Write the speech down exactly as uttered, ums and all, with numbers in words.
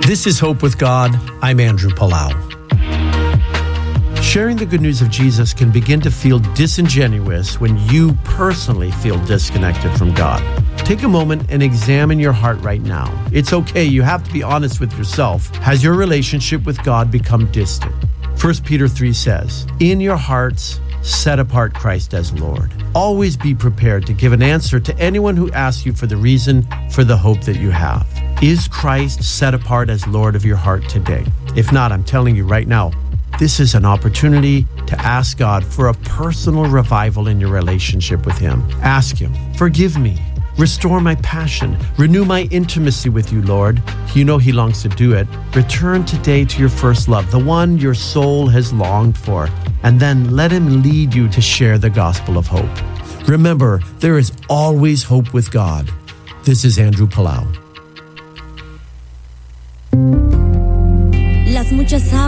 This is Hope with God. I'm Andrew Palau. Sharing the good news of Jesus can begin to feel disingenuous when you personally feel disconnected from God. Take a moment and examine your heart right now. It's okay, you have to be honest with yourself. Has your relationship with God become distant? First Peter three says, "In your hearts, set apart Christ as Lord." Always be prepared to give an answer to anyone who asks you for the reason for the hope that you have. Is Christ set apart as Lord of your heart today? If not, I'm telling you right now, this is an opportunity to ask God for a personal revival in your relationship with Him. Ask Him, forgive me, restore my passion, renew my intimacy with you, Lord. You know He longs to do it. Return today to your first love, the one your soul has longed for, and then let Him lead you to share the gospel of hope. Remember, there is always hope with God. This is Andrew Palau. Las muchas